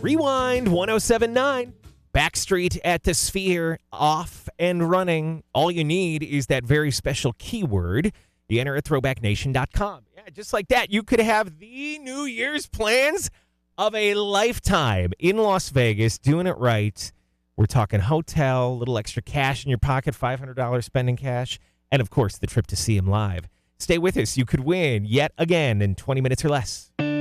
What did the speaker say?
Rewind 1079. Backstreet at the Sphere, off and running. All you need is that very special keyword. You enter at throwbacknation.com. Yeah, just like that, you could have the New Year's plans of a lifetime in Las Vegas, doing it right. We're talking hotel, a little extra cash in your pocket, $500 spending cash, and, of course, the trip to see him live. Stay with us. You could win yet again in 20 minutes or less.